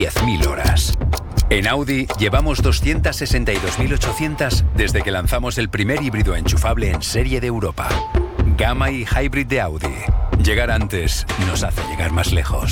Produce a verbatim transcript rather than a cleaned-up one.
diez mil horas. En Audi llevamos doscientas sesenta y dos mil ochocientas desde que lanzamos el primer híbrido enchufable en serie de Europa. Gamma y Hybrid de Audi. Llegar antes nos hace llegar más lejos.